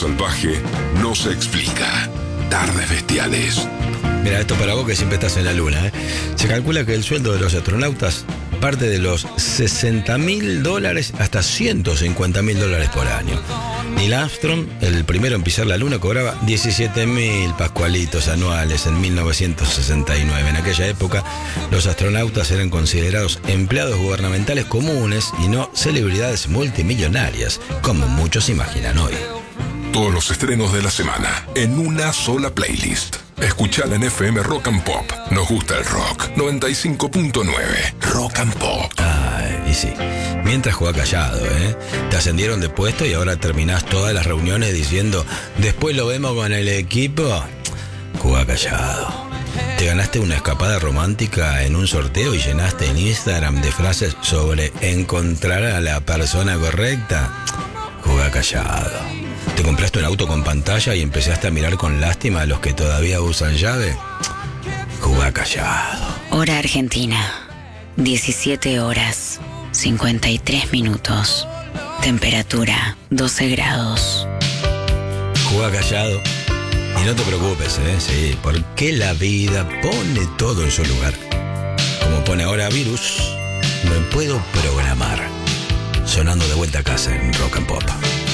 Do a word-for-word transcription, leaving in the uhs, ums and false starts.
salvaje no se explica. Tardes bestiales. Mira, esto para vos que siempre estás en la luna, ¿eh? Se calcula que el sueldo de los astronautas parte de los sesenta mil dólares hasta ciento cincuenta mil dólares por año. Neil Armstrong, el primero en pisar la luna, cobraba diecisiete mil pascualitos anuales en mil novecientos sesenta y nueve. En aquella época, los astronautas eran considerados empleados gubernamentales comunes y no celebridades multimillonarias, como muchos imaginan hoy. Todos los estrenos de la semana en una sola playlist. Escuchala en F M Rock and Pop. Nos gusta el rock. noventa y cinco punto nueve Rock and Pop. Ay, y sí. Mientras jugá callado, ¿eh? Te ascendieron de puesto y ahora terminás todas las reuniones diciendo después lo vemos con el equipo. Jugá callado. Te ganaste una escapada romántica en un sorteo y llenaste en Instagram de frases sobre encontrar a la persona correcta. Jugá callado. ¿Te compraste un auto con pantalla y empezaste a mirar con lástima a los que todavía usan llave? Jugá callado. Hora Argentina, diecisiete horas, cincuenta y tres minutos. Temperatura, doce grados. Jugá callado. Y no te preocupes, ¿eh? Sí, porque la vida pone todo en su lugar. Como pone ahora Virus, me puedo programar. Sonando de vuelta a casa en Rock and Pop.